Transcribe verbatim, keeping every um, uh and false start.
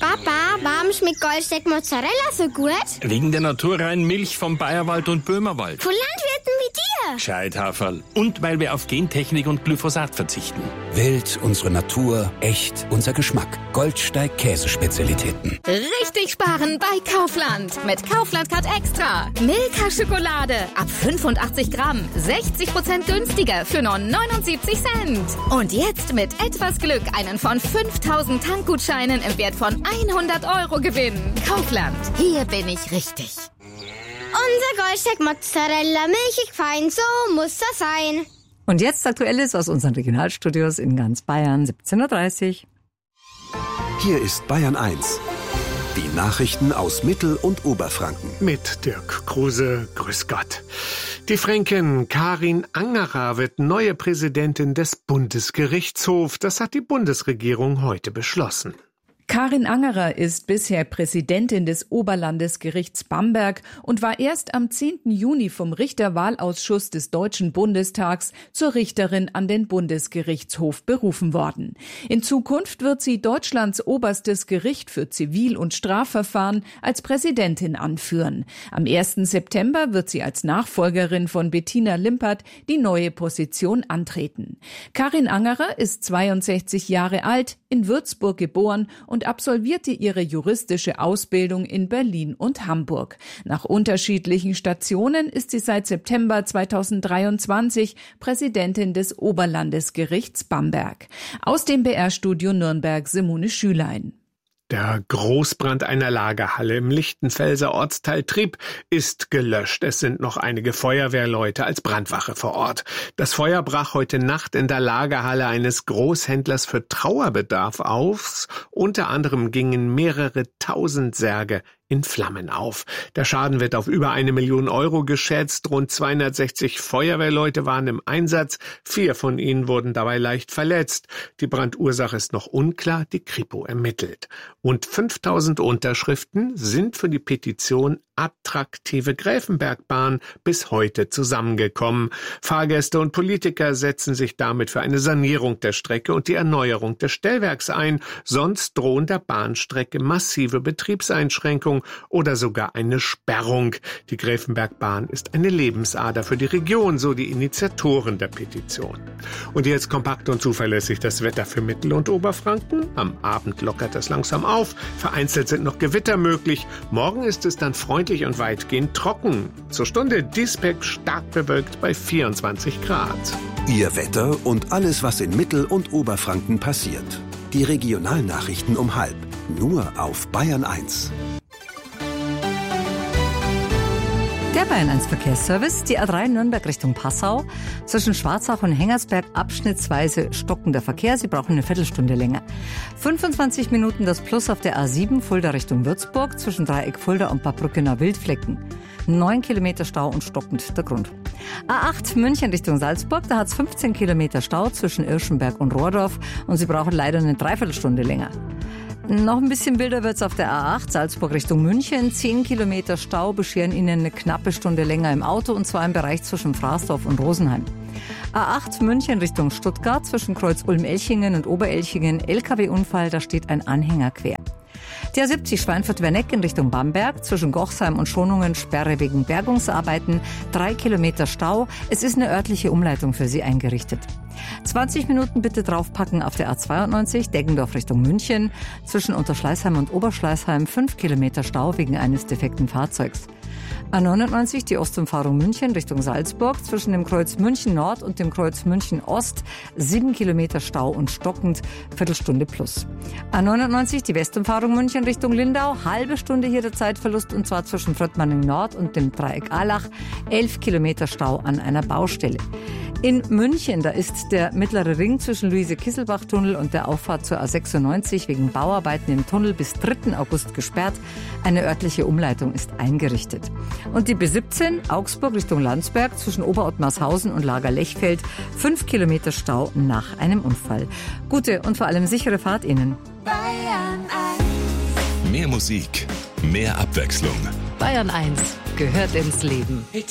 Papa, warum schmeckt Goldsteak Mozzarella so gut? Wegen der naturreinen Milch vom Bayerwald und Böhmerwald. Von Landwirten wie dir. Gescheithaferl. Und weil wir auf Gentechnik und Glyphosat verzichten. Wild, unsere Natur, echt, unser Geschmack. Goldsteig Käsespezialitäten. Richtig sparen bei Kaufland. Mit Kaufland Card Extra. Milka Schokolade ab fünfundachtzig Gramm. sechzig Prozent günstiger für nur neunundsiebzig Cent. Und jetzt mit etwas Glück einen von fünftausend Tankgutscheinen im Wert von hundert Euro gewinnen. Kaufland. Hier bin ich richtig. Unser Goldsteak Mozzarella, milchig fein, so muss das sein. Und jetzt Aktuelles aus unseren Regionalstudios in ganz Bayern, siebzehn Uhr dreißig. Hier ist Bayern eins. Die Nachrichten aus Mittel- und Oberfranken. Mit Dirk Kruse, grüß Gott. Die Fränkin Karin Angerer wird neue Präsidentin des Bundesgerichtshofs. Das hat die Bundesregierung heute beschlossen. Karin Angerer ist bisher Präsidentin des Oberlandesgerichts Bamberg und war erst am zehnten Juni vom Richterwahlausschuss des Deutschen Bundestags zur Richterin an den Bundesgerichtshof berufen worden. In Zukunft wird sie Deutschlands oberstes Gericht für Zivil- und Strafverfahren als Präsidentin anführen. Am ersten September wird sie als Nachfolgerin von Bettina Limpert die neue Position antreten. Karin Angerer ist zweiundsechzig Jahre alt, in Würzburg geboren und absolvierte ihre juristische Ausbildung in Berlin und Hamburg. Nach unterschiedlichen Stationen ist sie seit September zweitausenddreiundzwanzig Präsidentin des Oberlandesgerichts Bamberg. Aus dem B R-Studio Nürnberg Simone Schülein. Der Großbrand einer Lagerhalle im Lichtenfelser Ortsteil Trieb ist gelöscht. Es sind noch einige Feuerwehrleute als Brandwache vor Ort. Das Feuer brach heute Nacht in der Lagerhalle eines Großhändlers für Trauerbedarf auf. Unter anderem gingen mehrere tausend Särge in Flammen auf. Der Schaden wird auf über eine Million Euro geschätzt. Rund zweihundertsechzig Feuerwehrleute waren im Einsatz. Vier von ihnen wurden dabei leicht verletzt. Die Brandursache ist noch unklar. Die Kripo ermittelt. Und fünftausend Unterschriften sind für die Petition Attraktive Gräfenbergbahn bis heute zusammengekommen. Fahrgäste und Politiker setzen sich damit für eine Sanierung der Strecke und die Erneuerung des Stellwerks ein. Sonst drohen der Bahnstrecke massive Betriebseinschränkungen oder sogar eine Sperrung. Die Gräfenbergbahn ist eine Lebensader für die Region, so die Initiatoren der Petition. Und jetzt kompakt und zuverlässig das Wetter für Mittel- und Oberfranken. Am Abend lockert es langsam auf. Vereinzelt sind noch Gewitter möglich. Morgen ist es dann freundlich und weitgehend trocken. Zur Stunde Diesbeck stark bewölkt bei vierundzwanzig Grad. Ihr Wetter und alles, was in Mittel- und Oberfranken passiert. Die Regionalnachrichten um halb. Nur auf Bayern eins. Der Bayern eins Verkehrsservice, die A drei Nürnberg Richtung Passau, zwischen Schwarzach und Hengersberg abschnittsweise stockender Verkehr. Sie brauchen eine Viertelstunde länger. fünfundzwanzig Minuten das Plus auf der A sieben Fulda Richtung Würzburg, zwischen Dreieck Fulda und Barbrückener Wildflecken. Neun Kilometer Stau und stockend der Grund. A acht München Richtung Salzburg, da hat es fünfzehn Kilometer Stau zwischen Irschenberg und Rohrdorf und Sie brauchen leider eine Dreiviertelstunde länger. Noch ein bisschen wilder wird's auf der A acht, Salzburg Richtung München. Zehn Kilometer Stau bescheren Ihnen eine knappe Stunde länger im Auto, und zwar im Bereich zwischen Fraßdorf und Rosenheim. A acht München Richtung Stuttgart, zwischen Kreuz Ulm-Elchingen und Oberelchingen. L K W-Unfall, da steht ein Anhänger quer. Der A siebzig Schweinfurt-Werneck in Richtung Bamberg, zwischen Gochsheim und Schonungen Sperre wegen Bergungsarbeiten, drei Kilometer Stau. Es ist eine örtliche Umleitung für Sie eingerichtet. zwanzig Minuten bitte draufpacken auf der A zweiundneunzig, Deggendorf Richtung München, zwischen Unterschleißheim und Oberschleißheim, fünf Kilometer Stau wegen eines defekten Fahrzeugs. A neunundneunzig, die Ostumfahrung München Richtung Salzburg, zwischen dem Kreuz München Nord und dem Kreuz München Ost, sieben Kilometer Stau und stockend, Viertelstunde plus. A neunundneunzig, die Westumfahrung München Richtung Lindau, halbe Stunde hier der Zeitverlust, und zwar zwischen Fröttmanning Nord und dem Dreieck Allach, elf Kilometer Stau an einer Baustelle. In München, da ist der mittlere Ring zwischen Luise-Kisselbach-Tunnel und der Auffahrt zur A sechsundneunzig wegen Bauarbeiten im Tunnel bis dritten August gesperrt. Eine örtliche Umleitung ist eingerichtet. Und die B siebzehn, Augsburg Richtung Landsberg, zwischen Oberottmarshausen und Lager-Lechfeld, fünf Kilometer Stau nach einem Unfall. Gute und vor allem sichere Fahrt Ihnen. Bayern eins. Mehr Musik, mehr Abwechslung. Bayern eins gehört ins Leben.